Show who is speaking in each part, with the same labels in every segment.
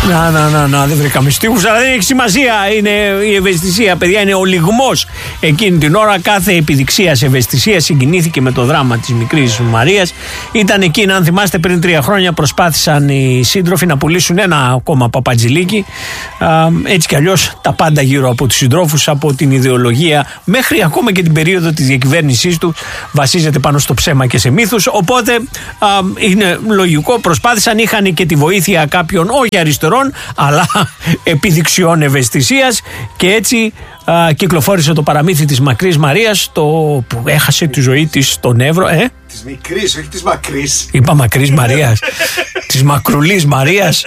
Speaker 1: Να, δεν βρήκαμε στίχους, αλλά δεν έχει σημασία. Είναι η ευαισθησία, παιδιά, είναι ο λιγμός εκείνη την ώρα. Κάθε επιδειξίας ευαισθησίας συγκινήθηκε με το δράμα της μικρής Μαρίας. Ήταν εκείνη, αν θυμάστε, πριν 3 χρόνια προσπάθησαν οι σύντροφοι να πουλήσουν ένα ακόμα παπατζηλίκι. Έτσι κι αλλιώς τα πάντα γύρω από τους συντρόφους, από την ιδεολογία μέχρι ακόμα και την περίοδο της διακυβέρνησής του, βασίζεται πάνω στο ψέμα και σε μύθους. Οπότε είναι λογικό, προσπάθησαν, είχαν και τη βοήθεια κάποιων όχι αριστερών, αλλά επιδειξιών ευαισθησίας, και έτσι κυκλοφόρησε το παραμύθι της Μακρής Μαρίας, το που έχασε τη ζωή της στον Εύρο.
Speaker 2: Της μικρής, όχι της Μακρής.
Speaker 1: Είπα Μακρής Μαρίας. Της Μακρουλής Μαρίας.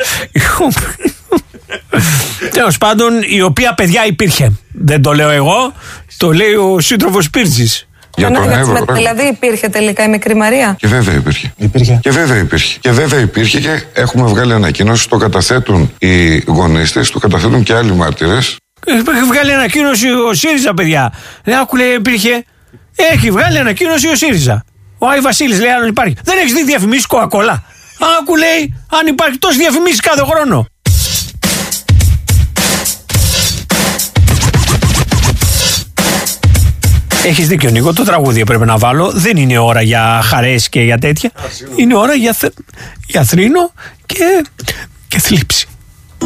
Speaker 1: Τέλος πάντων, η οποία, παιδιά, υπήρχε. Δεν το λέω εγώ, το λέει ο σύντροφος Πύρτζης.
Speaker 3: Δηλαδή υπήρχε τελικά η μικρή Μαρία.
Speaker 4: Και βέβαια υπήρχε. Και βέβαια υπήρχε και έχουμε βγάλει ανακοίνωση, το καταθέτουν οι γονείς της, το καταθέτουν και άλλοι μάρτυρες.
Speaker 1: Έχει βγάλει ανακοίνωση ο ΣΥΡΙΖΑ, παιδιά. Άκου, λέει, υπήρχε. Έχει βγάλει ανακοίνωση ο ΣΥΡΙΖΑ. Ο Άι Βασίλης λέει, αν υπάρχει. Δεν έχεις δει διαφημίσεις Coca-Cola? Άκου, λέει, αν υπάρχει τόσες διαφημίσεις κάθε χρόνο. Έχεις δίκιο, Νίκο, το τραγούδι πρέπει να βάλω. Δεν είναι ώρα για χαρές και για τέτοια. Είναι ώρα για θρήνο και θλίψη.